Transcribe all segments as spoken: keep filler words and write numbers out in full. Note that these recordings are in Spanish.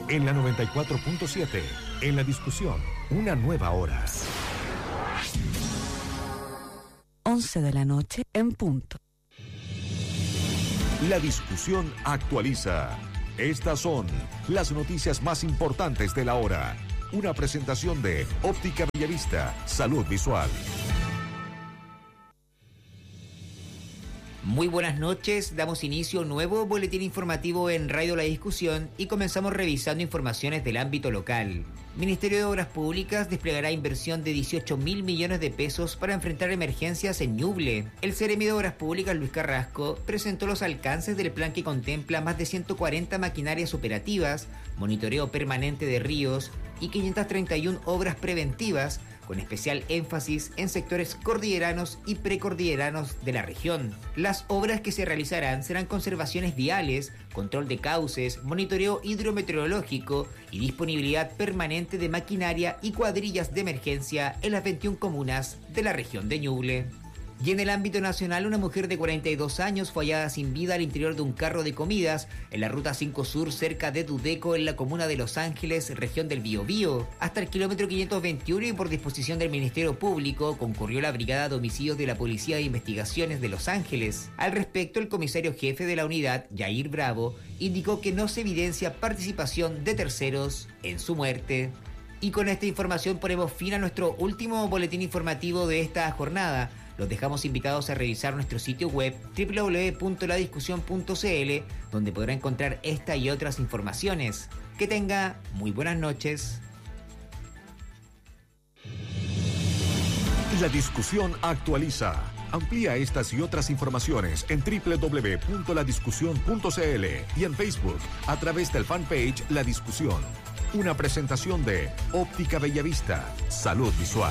En la noventa y cuatro punto siete, en la discusión, una nueva hora. once de la noche en punto. La discusión actualiza. Estas son las noticias más importantes de la hora. Una presentación de Óptica Bellavista, Salud Visual. Muy buenas noches, damos inicio a un nuevo boletín informativo en Radio La Discusión y comenzamos revisando informaciones del ámbito local. Ministerio de Obras Públicas desplegará inversión de dieciocho mil millones de pesos para enfrentar emergencias en Ñuble. El Seremi de Obras Públicas, Luis Carrasco, presentó los alcances del plan que contempla más de ciento cuarenta maquinarias operativas, monitoreo permanente de ríos y quinientas treinta y una obras preventivas, con especial énfasis en sectores cordilleranos y precordilleranos de la región. Las obras que se realizarán serán conservaciones viales, control de cauces, monitoreo hidrometeorológico y disponibilidad permanente de maquinaria y cuadrillas de emergencia en las veintiuna comunas de la región de Ñuble. Y en el ámbito nacional, una mujer de cuarenta y dos años fue hallada sin vida al interior de un carro de comidas en la Ruta cinco Sur, cerca de Dudeco, en la comuna de Los Ángeles, región del Biobío. Hasta el kilómetro quinientos veintiuno y por disposición del Ministerio Público, concurrió la Brigada de Homicidios de la Policía de Investigaciones de Los Ángeles. Al respecto, el comisario jefe de la unidad, Yair Bravo, indicó que no se evidencia participación de terceros en su muerte. Y con esta información ponemos fin a nuestro último boletín informativo de esta jornada. Los dejamos invitados a revisar nuestro sitio web doble u doble u doble u punto la discusión punto c l, donde podrá encontrar esta y otras informaciones. Que tenga muy buenas noches. La discusión actualiza. Amplía estas y otras informaciones en doble u doble u doble u punto la discusión punto c l y en Facebook a través del fanpage La Discusión. Una presentación de Óptica Bellavista, Salud Visual.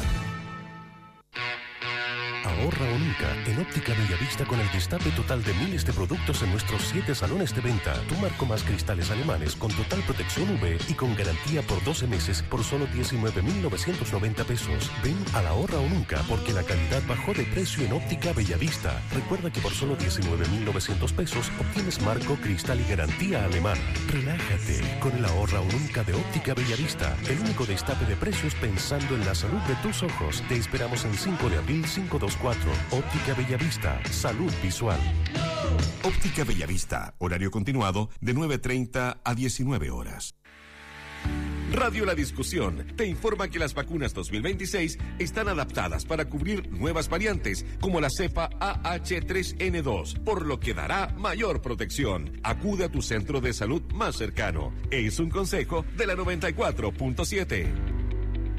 Ahorra o nunca en Óptica Bellavista con el destape total de miles de productos en nuestros siete salones de venta. Tu marco más cristales alemanes con total protección U V y con garantía por doce meses por solo diecinueve mil novecientos noventa pesos. Ven a la ahorra o nunca porque la calidad bajó de precio en Óptica Bellavista. Recuerda que por solo diecinueve mil novecientos pesos obtienes marco, cristal y garantía alemana. Relájate con el ahorra o nunca de Óptica Bellavista. El único destape de precios pensando en la salud de tus ojos. Te esperamos en cinco de abril cinco dos cuatro. Óptica Bellavista, Salud Visual. Óptica Bellavista, horario continuado de nueve treinta a diecinueve horas. Radio La Discusión te informa que las vacunas dos mil veintiséis están adaptadas para cubrir nuevas variantes como la cepa A H tres N dos, por lo que dará mayor protección. Acude a tu centro de salud más cercano. Es un consejo de la noventa y cuatro punto siete.